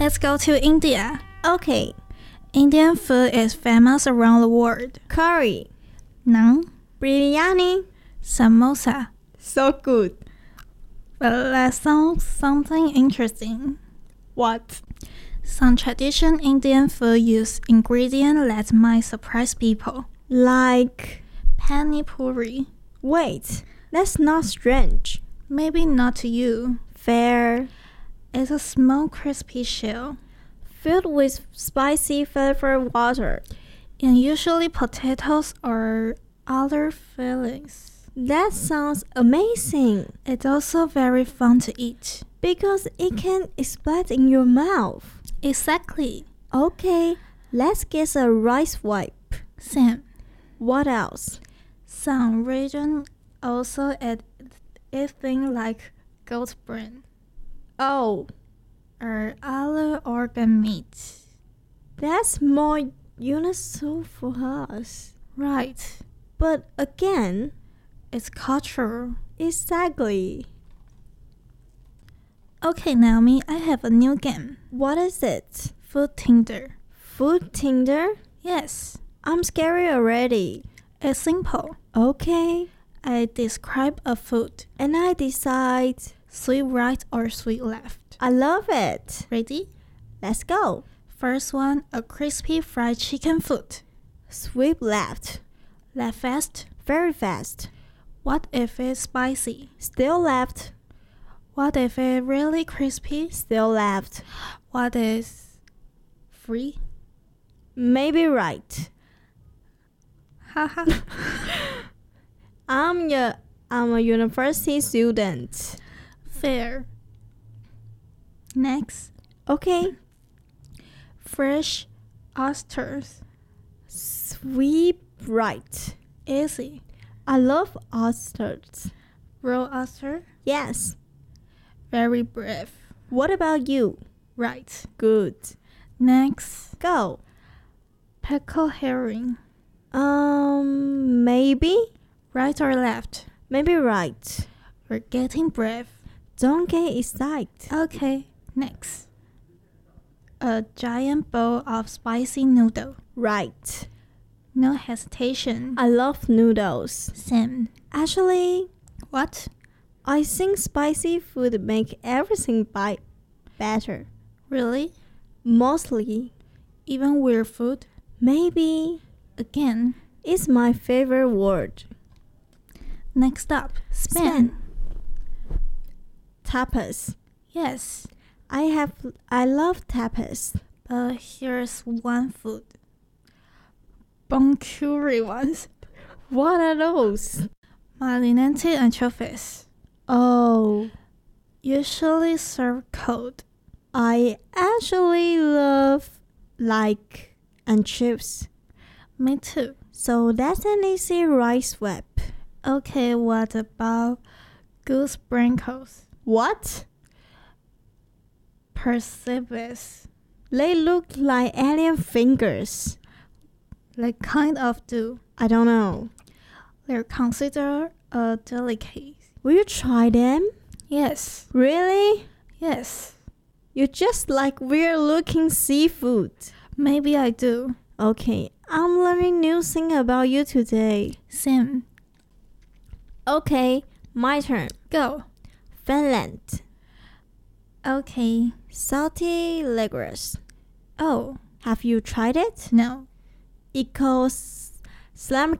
Let's go to India. Okay. Indian food is famous around the world. Curry. Naan, Biryani. samosa. So good. But let's know something interesting. What? Some traditional Indian food use ingredients that might surprise people. Like... Pani puri. Wait, that's not strange. Maybe not to you. Fair. It's a small crispy shell. Filled with spicy flavored water. And usually potatoes or other fillings. That sounds amazing. It's also very fun to eat. Because it can explode in your mouth. Exactly. Okay, let's get a rice wipe. Sam, What else? some regions also add things like goat brain Oh, or other organ meat. that's more universal for us. Right. But again, It's cultural. exactly. Okay, Naomi, I have a new game. What is it? Food Tinder. Food Tinder? Yes, I'm scary already. it's simple. Okay. I describe a food. And I decide. Sweet right or sweet left. I love it. Ready? Let's go. First one, a crispy fried chicken foot. Sweep left. Left fast. Very fast. What if it's spicy? Still left. What if it's really crispy? Still left. What is free? Maybe right. Haha. I'm a university student. Fair. Next, Okay. fresh oysters. Sweep right. Easy. I love oysters. Raw oyster. Yes. Very brave. What about you? Right. Good. Next, Go. pickled herring. Maybe? Right or left? Maybe right. We're getting brave. Don't get excited. Okay, next. A giant bowl of spicy noodle. Right. No hesitation. I love noodles. Sam. Actually, What? I think spicy food make everything bite better. Really? Mostly. Even weird food? Maybe. Again. It's my favorite word. Next up, Spain. Tapas. Yes, I love tapas. but here's one food. Bon curry ones. What are those? Marinate anchovies. Oh, Usually served cold. I actually love like and chips. Me too. So that's an easy rice swap. Okay, what about goose sprinkles? What? Persibus. They look like alien fingers. They kind of do. I don't know. They're considered a delicacy. Will you try them? Yes, Really? yes. You just like weird looking seafood. Maybe I do. Okay, I'm learning new thing about you today. Sam, Okay, my turn. go. Finland. Okay. Salty licorice. Oh, Have you tried it? no. It calls slam